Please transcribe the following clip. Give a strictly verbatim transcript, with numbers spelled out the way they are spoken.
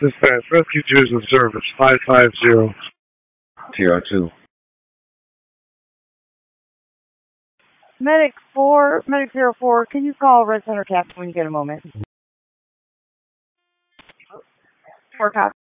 Dispatch, rescue Jews in service, five five zero. T R two. Medic four, Medic zero four, can you call Red Center Captain when you get a moment? Four cops.